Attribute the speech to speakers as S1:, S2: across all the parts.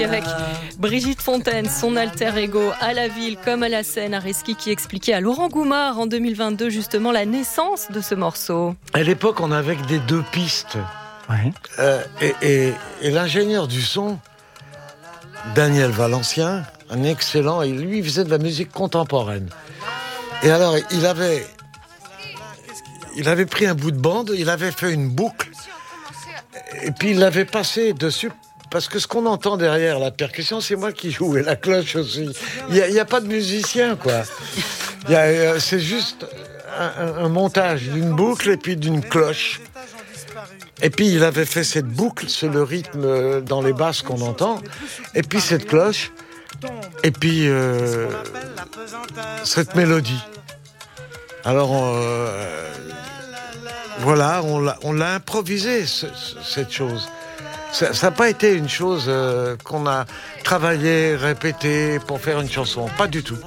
S1: aussi avec Brigitte Fontaine, son alter ego à la ville comme à la scène, Areski qui expliquait à Laurent Goumard en 2022 justement la naissance de ce morceau.
S2: À l'époque, on avait que des 2 pistes.
S3: Ouais.
S2: Et l'ingénieur du son, Daniel Valencien, un excellent, et lui il faisait de la musique contemporaine. Et alors, il avait pris un bout de bande, il avait fait une boucle, et puis il l'avait passé dessus, parce que ce qu'on entend derrière la percussion, c'est moi qui joue, et la cloche aussi. Il y a pas de musicien, quoi. C'est juste un montage d'une boucle et puis d'une cloche. Et puis il avait fait cette boucle, c'est le rythme dans les basses qu'on entend, et puis cette cloche, et puis cette mélodie. Alors voilà, on l'a improvisé cette chose. Ça n'a pas été une chose qu'on a travaillé, répété pour faire une chanson, pas du tout.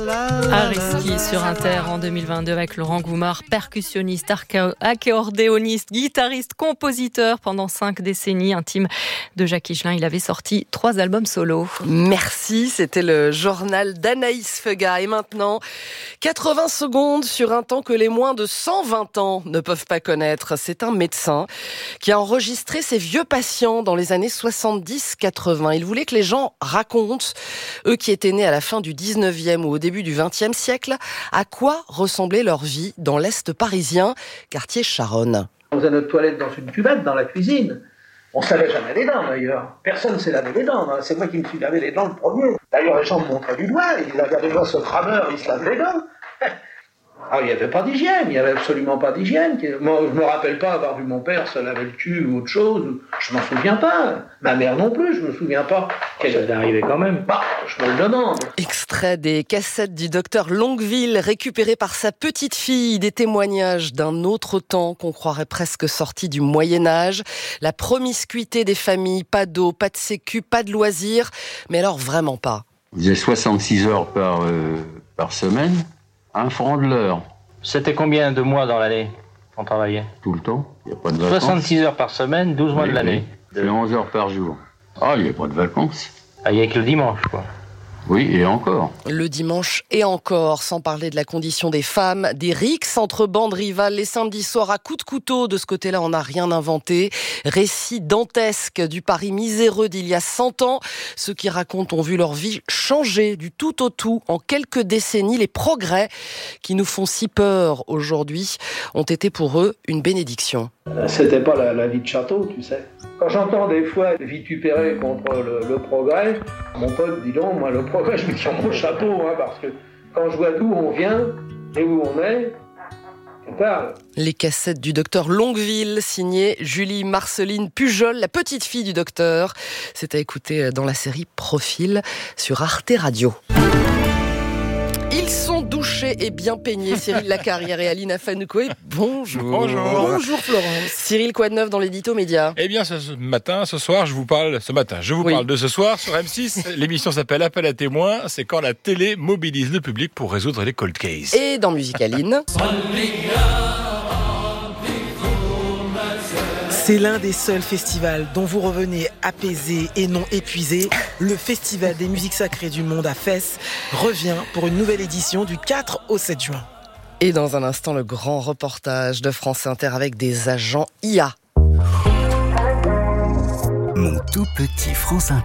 S1: Areski sur Inter en 2022 avec Laurent Goumard, percussionniste, accordéoniste, guitariste, compositeur pendant 5 décennies, intime de Jacques Higelin. Il avait sorti 3 albums solo.
S4: Merci, c'était le journal d'Anaïs Feuga. Et maintenant, 80 secondes sur un temps que les moins de 120 ans ne peuvent pas connaître. C'est un médecin qui a enregistré ses vieux patients dans les années 70-80. Il voulait que les gens racontent, eux qui étaient nés à la fin du 19e ou au début du 20e siècle, à quoi ressemblait leur vie dans l'Est parisien, quartier Charonne.
S5: On faisait notre toilette dans une cuvette, dans la cuisine. On ne se lavait jamais les dents, d'ailleurs. Personne ne s'est lavé les dents. C'est moi qui me suis lavé les dents le premier. D'ailleurs, les gens me montraient du doigt. Ils disaient, regardez-moi ce crameur, il se lave les dents. Alors, il n'y avait pas d'hygiène, il n'y avait absolument pas d'hygiène. Moi, je ne me rappelle pas avoir vu mon père se laver le cul ou autre chose. Je ne m'en souviens pas. Ma mère non plus, je ne me souviens pas. Ça est arrivé quand même. Bah, je me le demande.
S4: Extrait des cassettes du docteur Longueville, récupéré par sa petite fille, des témoignages d'un autre temps qu'on croirait presque sorti du Moyen-Âge. La promiscuité des familles, pas d'eau, pas de sécu, pas de loisirs. Mais alors vraiment pas.
S6: Il faisait 66 heures par semaine. 1 franc de l'heure.
S7: C'était combien de mois dans l'année qu'on travaillait?
S6: Tout le temps. Il n'y a pas de vacances.
S7: 66 heures par semaine, 12 mois de l'année.
S6: Il fait 11 heures par jour. Ah, il n'y a pas de vacances.
S7: Ah, il y a que le dimanche, quoi.
S6: Oui, et encore.
S4: Le dimanche et encore, sans parler de la condition des femmes, des rixes entre bandes rivales les samedis soirs à coups de couteau. De ce côté-là, on n'a rien inventé. Récit dantesque du Paris miséreux d'il y a 100 ans. Ceux qui racontent ont vu leur vie changer du tout au tout en quelques décennies. Les progrès qui nous font si peur aujourd'hui ont été pour eux une bénédiction.
S5: C'était pas la vie de château, tu sais. Quand j'entends des fois vitupérer contre le progrès, mon pote, dis donc, moi le progrès, je mets sur mon chapeau, parce que quand je vois d'où on vient et où on est, on parle.
S4: Les cassettes du docteur Longueville, signées Julie Marceline Pujol, la petite fille du docteur. C'est à écouter dans la série Profil sur Arte Radio. Ils sont douchés et bien peignés, Cyril Lacarrière et Aline Afanoukoé. Bonjour.
S8: Bonjour
S4: Florence. Cyril, quoi de neuf dans l'édito média?
S8: Eh bien, ce soir, je vous parle de ce soir sur M6. L'émission s'appelle Appel à témoins. C'est quand la télé mobilise le public pour résoudre les cold cases.
S4: Et dans Musique Aline.
S9: C'est l'un des seuls festivals dont vous revenez apaisé et non épuisé. Le Festival des musiques sacrées du monde à Fès revient pour une nouvelle édition du 4 au 7 juin.
S4: Et dans un instant, le grand reportage de France Inter avec des agents IA.
S10: Mon tout petit France Inter.